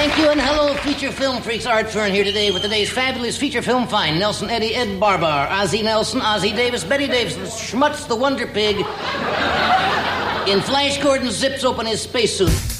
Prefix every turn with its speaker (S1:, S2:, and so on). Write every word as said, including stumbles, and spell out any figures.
S1: Thank you, and hello, feature film freaks. Art Fern here today with today's fabulous feature film find. Nelson Eddy, Ed Barbar, Ozzie Nelson, Ozzie Davis, Betty Davis, Schmutz the Wonder Pig. In Flash Gordon zips open his spacesuit.